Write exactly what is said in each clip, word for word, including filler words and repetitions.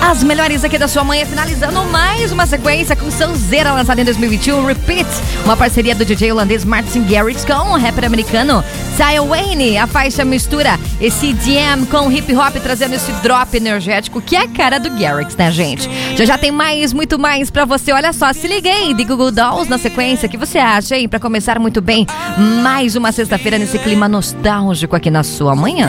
As melhores aqui da sua manhã, finalizando mais uma sequência com Sonzeira, lançada em dois mil e vinte e um, Repeat, uma parceria do D J holandês Martin Garrix com o rapper americano Ty Wayne. A faixa mistura esse D M com hip hop, trazendo esse drop energético que é a cara do Garrix, né, gente? Já já tem mais, muito mais pra você. Olha só, se liguei de Google Dolls na sequência. O que você acha, hein? Pra começar muito bem, mais uma sexta-feira nesse clima nostálgico aqui na sua manhã.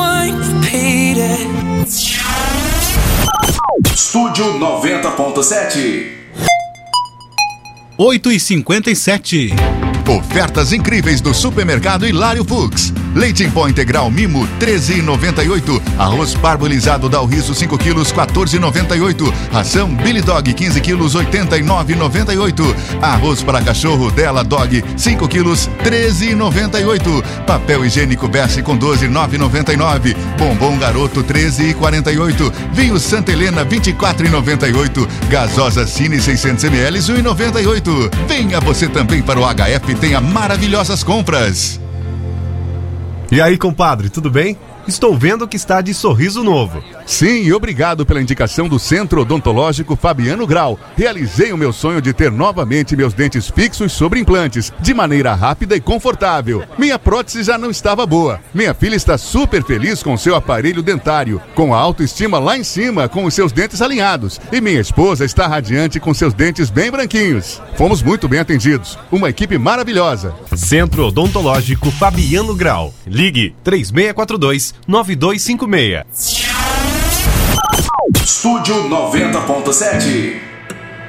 Estúdio noventa ponto sete. oito e cinquenta e sete. Ofertas incríveis do Supermercado Hilário Fux. Leite em pó integral Mimo, treze reais e noventa e oito centavos. Arroz parbolizado Dal Riso, cinco quilos, quatorze reais e noventa e oito centavos. Ração Billy Dog, quinze quilos, oitenta e nove reais e noventa e oito centavos. Arroz para cachorro Della Dog, cinco quilos, treze reais e noventa e oito centavos. Papel higiênico Best com doze reais e nove reais e noventa e nove centavos. Bombom Garoto, treze reais e quarenta e oito centavos. Vinho Santa Helena, vinte e quatro reais e noventa e oito centavos. Gasosa Cine, seiscentos mililitros, um real e noventa e oito centavos. Venha você também para o H F, tenha maravilhosas compras. E aí, compadre, tudo bem? Estou vendo que está de sorriso novo. Sim, e obrigado pela indicação do Centro Odontológico Fabiano Grau. Realizei o meu sonho de ter novamente meus dentes fixos sobre implantes, de maneira rápida e confortável. Minha prótese já não estava boa. Minha filha está super feliz com seu aparelho dentário, com a autoestima lá em cima, com os seus dentes alinhados. E minha esposa está radiante com seus dentes bem branquinhos. Fomos muito bem atendidos. Uma equipe maravilhosa. Centro Odontológico Fabiano Grau. Ligue três seis quatro dois, nove dois cinco seis. Estúdio noventa ponto sete.